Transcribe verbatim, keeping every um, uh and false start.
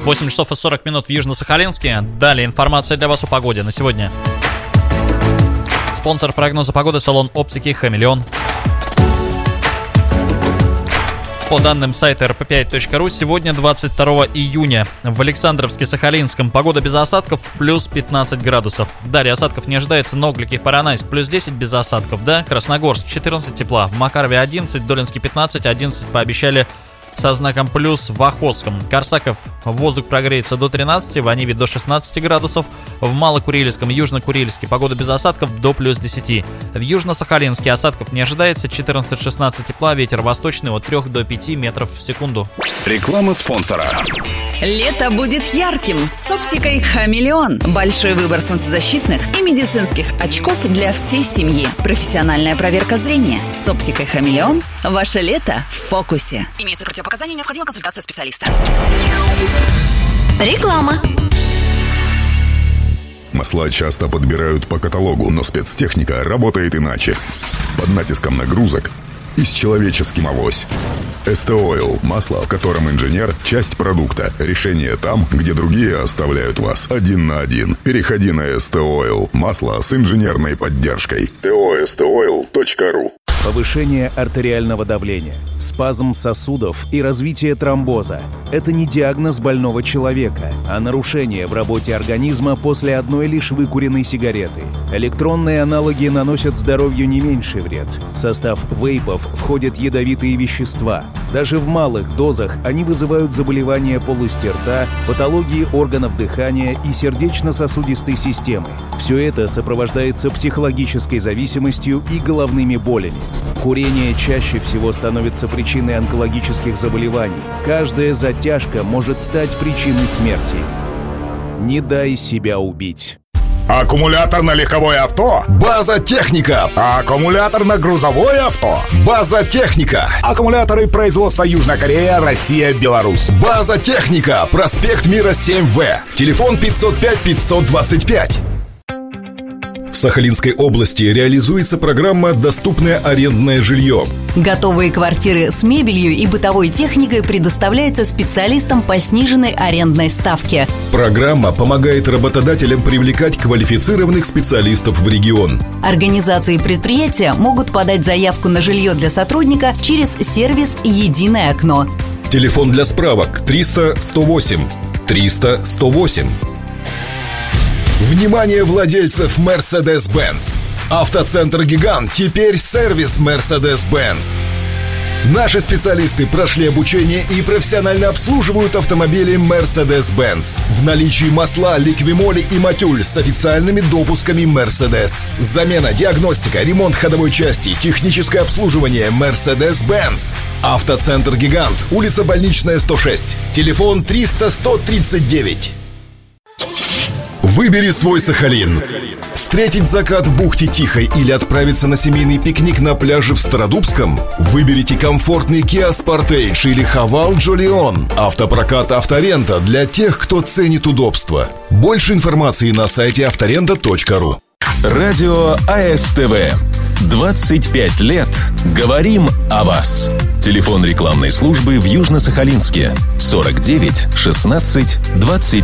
восемь часов и сорок минут в Южно-Сахалинске. Далее информация для вас о погоде на сегодня. Спонсор прогноза погоды — салон оптики «Хамелеон». По данным сайта эр пэ пять точка ру, сегодня, двадцать второго июня, в Александровске-Сахалинском погода без осадков, плюс пятнадцать градусов. Далее осадков не ожидается. Новогликий-Поронайск плюс десять без осадков, да? Красногорск четырнадцать тепла, в Макарове одиннадцать, Долинске пятнадцать, одиннадцать пообещали со знаком плюс в Охотском. Корсаков воздух прогреется до тринадцати, в Аниве до шестнадцати градусов, в Малокурильском, Южно-Курильске погода без осадков до плюс десяти. В Южно-Сахалинске осадков не ожидается, четырнадцать-шестнадцать тепла, ветер восточный от трёх до пяти метров в секунду. Реклама спонсора. Лето будет ярким с оптикой «Хамелеон». Большой выбор солнцезащитных и медицинских очков для всей семьи. Профессиональная проверка зрения. С оптикой «Хамелеон» ваше лето в фокусе. Имеются противопоказания, необходима консультация специалиста. Реклама. Масла часто подбирают по каталогу, но спецтехника работает иначе. Под натиском нагрузок и с человеческим авось. эс тэ Oil – масло, в котором инженер – часть продукта. Решение там, где другие оставляют вас один на один. Переходи на эс тэ Oil – масло с инженерной поддержкой. тэ о эс тэ ойл точка ру. Повышение артериального давления, спазм сосудов и развитие тромбоза – это не диагноз больного человека, а нарушение в работе организма после одной лишь выкуренной сигареты. Электронные аналоги наносят здоровью не меньший вред. В состав вейпов входят ядовитые вещества. Даже в малых дозах они вызывают заболевания полости рта, патологии органов дыхания и сердечно-сосудистой системы. Все это сопровождается психологической зависимостью и головными болями. Курение чаще всего становится причиной онкологических заболеваний. Каждая затяжка может стать причиной смерти. Не дай себя убить. Аккумулятор на легковое авто? База Техника. Аккумулятор на грузовое авто? База Техника. Аккумуляторы производства Южная Корея, Россия, Беларусь. База Техника. Проспект Мира семь вэ. Телефон пятьсот пять пятьсот двадцать пять. В Сахалинской области реализуется программа «Доступное арендное жилье». Готовые квартиры с мебелью и бытовой техникой предоставляются специалистам по сниженной арендной ставке. Программа помогает работодателям привлекать квалифицированных специалистов в регион. Организации и предприятия могут подать заявку на жилье для сотрудника через сервис «Единое окно». Телефон для справок триста сто восемь триста сто восемь. Внимание владельцев Mercedes-Benz! Автоцентр «Гигант» теперь сервис Mercedes-Benz. Наши специалисты прошли обучение и профессионально обслуживают автомобили Mercedes-Benz. В наличии масла, ликвимоли и матюль с официальными допусками Mercedes. Замена, диагностика, ремонт ходовой части, техническое обслуживание Mercedes-Benz. Автоцентр «Гигант», улица Больничная, сто шесть. Телефон триста сто тридцать девять. Выбери свой Сахалин. Встретить закат в бухте Тихой или отправиться на семейный пикник на пляже в Стародубском? Выберите комфортный Kia Sportage или Haval Jolion. Автопрокат «Авторента» для тех, кто ценит удобство. Больше информации на сайте авторента точка ру. Радио а эс тэ вэ. двадцать пять лет. Говорим о вас. Телефон рекламной службы в Южно-Сахалинске сорок девять шестнадцать двадцать